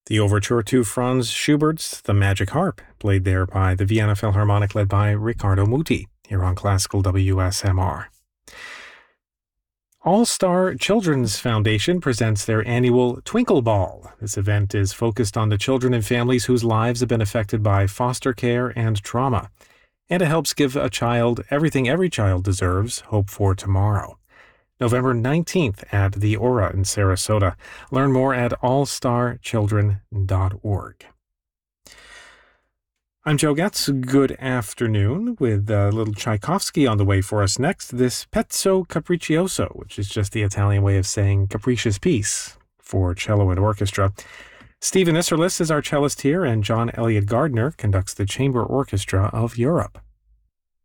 The overture to Franz Schubert's The Magic Harp, played there by the Vienna Philharmonic led by Riccardo Muti, here on Classical WSMR. All-Star Children's Foundation presents their annual Twinkle Ball. This event is focused on the children and families whose lives have been affected by foster care and trauma. And it helps give a child everything every child deserves, hope for tomorrow. November 19th at the Aura in Sarasota. Learn more at allstarchildren.org. I'm Joe Getz. Good afternoon, with a little Tchaikovsky on the way for us next. This Pezzo Capriccioso, which is just the Italian way of saying capricious piece for cello and orchestra. Stephen Isserlis is our cellist here, and John Elliott Gardner conducts the Chamber Orchestra of Europe.